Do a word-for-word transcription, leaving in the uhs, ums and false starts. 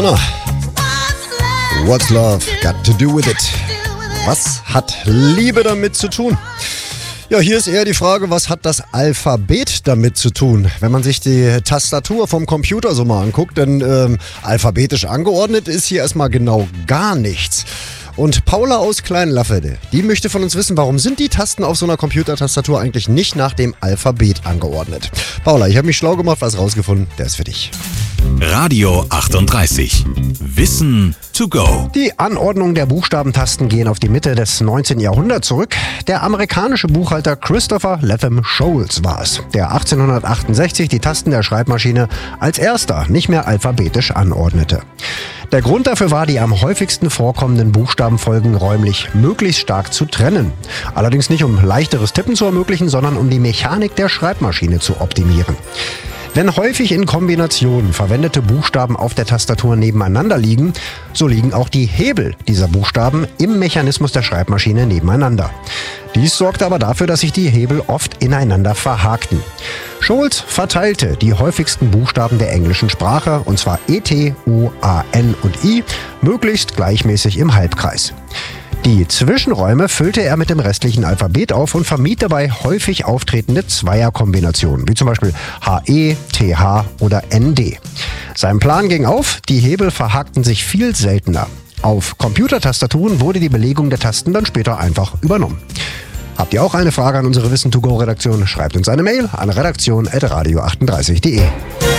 Na, what's love got to do with it? Was hat Liebe damit zu tun? Ja, hier ist eher die Frage, was hat das Alphabet damit zu tun? Wenn man sich die Tastatur vom Computer so mal anguckt, denn ähm, alphabetisch angeordnet ist hier erstmal genau gar nichts. Und Paula aus Kleinlaffede, die möchte von uns wissen, warum sind die Tasten auf so einer Computertastatur eigentlich nicht nach dem Alphabet angeordnet? Paula, ich habe mich schlau gemacht, was rausgefunden, der ist für dich. Radio achtunddreißig. Wissen to go. Die Anordnung der Buchstabentasten gehen auf die Mitte des neunzehnten Jahrhunderts zurück. Der amerikanische Buchhalter Christopher Latham Scholes war es, der achtzehnhundertachtundsechzig die Tasten der Schreibmaschine als erster nicht mehr alphabetisch anordnete. Der Grund dafür war, die am häufigsten vorkommenden Buchstabenfolgen räumlich möglichst stark zu trennen. Allerdings nicht, um leichteres Tippen zu ermöglichen, sondern um die Mechanik der Schreibmaschine zu optimieren. Wenn häufig in Kombination verwendete Buchstaben auf der Tastatur nebeneinander liegen, so liegen auch die Hebel dieser Buchstaben im Mechanismus der Schreibmaschine nebeneinander. Dies sorgte aber dafür, dass sich die Hebel oft ineinander verhakten. Scholes verteilte die häufigsten Buchstaben der englischen Sprache, und zwar E, T, U, A, N und I, möglichst gleichmäßig im Halbkreis. Die Zwischenräume füllte er mit dem restlichen Alphabet auf und vermied dabei häufig auftretende Zweierkombinationen, wie zum Beispiel H E, T H oder N D. Sein Plan ging auf, die Hebel verhakten sich viel seltener. Auf Computertastaturen wurde die Belegung der Tasten dann später einfach übernommen. Habt ihr auch eine Frage an unsere Wissen to go Redaktion? Schreibt uns eine Mail an redaktion at radio achtunddreißig punkt de.